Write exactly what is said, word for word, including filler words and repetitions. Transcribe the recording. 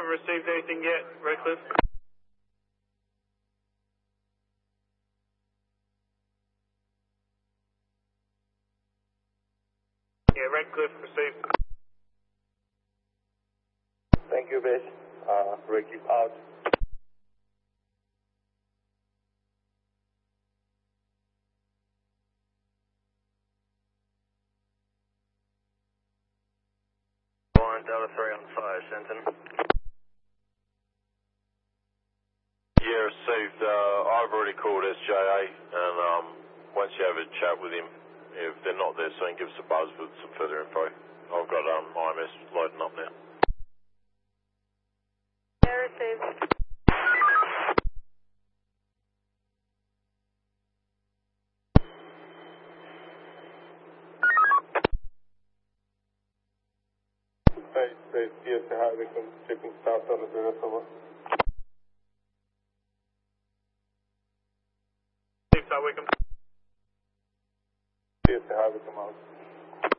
haven't received anything yet, Redcliffe. Yeah, Redcliffe received. Thank you, base. Uh, Ricky out. One Delta three on fire, Shenton. Yeah, received. Uh, I've already called S J A, and um, once you have a chat with him, if they're not there soon, give us a buzz with some further info. I've got um, I M S loading up now. Yeah, received. Base, base, yes, hi, Wickham, checking south on the river, over. Steve, Wickham. Yes, hi, Wickham out.